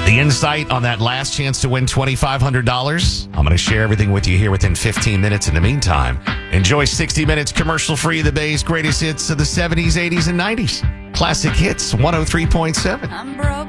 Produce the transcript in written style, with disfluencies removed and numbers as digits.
The insight on that last chance to win $2,500. I'm going to share everything with you here within 15 minutes. In the meantime, enjoy 60 minutes commercial-free of the Bay's greatest hits of the 70s, 80s, and 90s. Classic Hits 103.7.